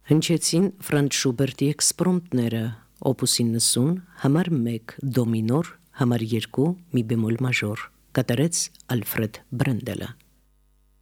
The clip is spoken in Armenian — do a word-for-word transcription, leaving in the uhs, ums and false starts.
Հնչեցին Ֆրանց Շուբերտի էքսպրոմտները, օպուսի նսուն, համար մեկ դոմինոր, համար երկու մի բեմոլ մաժոր, կատարեց Ալֆրեդ Բրենդելը։